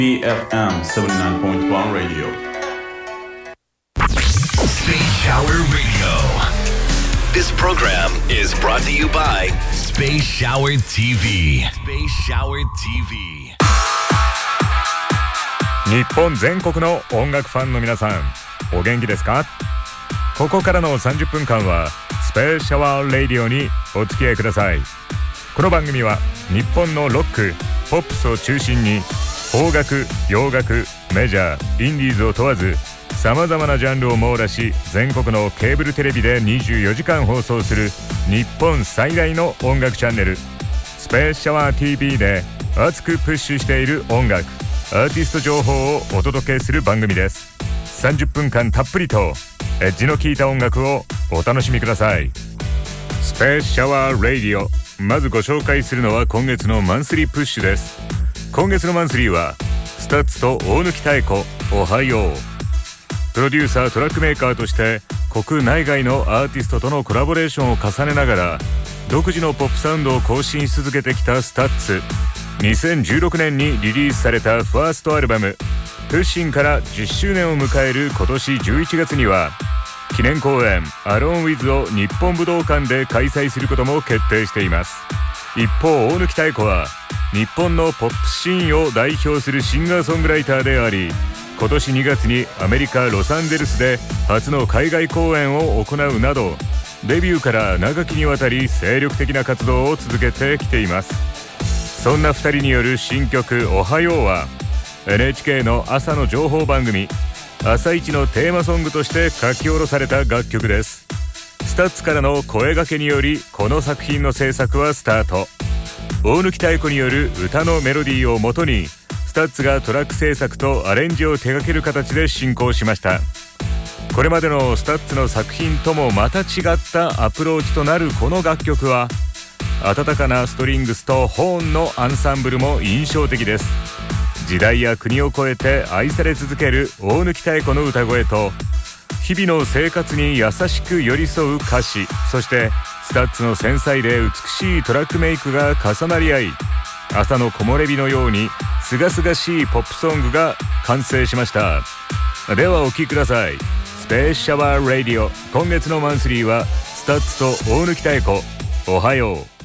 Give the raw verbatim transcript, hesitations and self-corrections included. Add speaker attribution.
Speaker 1: ビーエフエム セブンティナインポイントワン Radio
Speaker 2: Space Shower Radio. This program is brought to you by Space Shower ティーブイ. Space Shower ティーブイ.
Speaker 3: 日本全国の音楽ファンの皆さん、お元気ですか？ここからのさんじゅっぷんかんはスペースシャワーラディオにお付き合いください。この番組は日本のロック、ポップスを中心に邦楽、洋楽、メジャー、インディーズを問わずさまざまなジャンルを網羅し、全国のケーブルテレビでにじゅうよじかん放送する日本最大の音楽チャンネルスペースシャワー ティーブイ で熱くプッシュしている音楽、アーティスト情報をお届けする番組です。さんじゅっぷんかんたっぷりとエッジの効いた音楽をお楽しみください。スペースシャワーラディオ、まずご紹介するのは今月のマンスリープッシュです。今月のマンスリーはスタッツと大貫妙子、おはよう。プロデューサー、トラックメーカーとして国内外のアーティストとのコラボレーションを重ねながら独自のポップサウンドを更新し続けてきたスタッツ。にせんじゅうろくねんにリリースされたファーストアルバムプッシンからじゅっしゅうねんを迎える今年じゅういちがつには記念公演アローンウィズを日本武道館で開催することも決定しています。一方、大貫妙子は日本のポップシーンを代表するシンガーソングライターであり、今年にがつにアメリカ・ロサンゼルスで初の海外公演を行うなど、デビューから長きにわたり精力的な活動を続けてきています。そんなふたりによる新曲「おはよう」は エヌエイチケー の朝の情報番組朝一のテーマソングとして書き下ろされた楽曲です。スタッツからの声掛けによりこの作品の制作はスタート。大貫妙子による歌のメロディーをもとにスタッツがトラック制作とアレンジを手掛ける形で進行しました。これまでのスタッツの作品ともまた違ったアプローチとなるこの楽曲は温かなストリングスとホーンのアンサンブルも印象的です。時代や国を超えて愛され続ける大貫妙子の歌声と日々の生活に優しく寄り添う歌詞、そしてスタッツの繊細で美しいトラックメイクが重なり合い、朝の木漏れ日のようにすがすがしいポップソングが完成しました。ではお聴きください。スペースシャワーラディオ、今月のマンスリーはスタッツと大貫妙子、おはよう。